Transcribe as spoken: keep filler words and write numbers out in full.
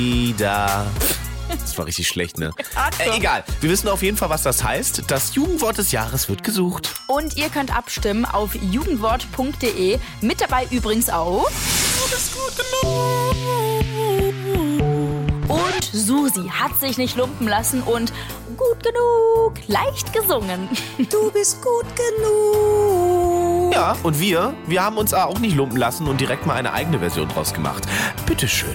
Ida. Das war richtig schlecht, ne? Äh, egal. Wir wissen auf jeden Fall, was das heißt. Das Jugendwort des Jahres wird gesucht. Und ihr könnt abstimmen auf jugendwort punkt de. Mit dabei übrigens auch... Du bist gut genug. Und Susi hat sich nicht lumpen lassen und gut genug, leicht gesungen. Du bist gut genug. Ja, und wir, wir haben uns auch nicht lumpen lassen und direkt mal eine eigene Version draus gemacht. Bitteschön.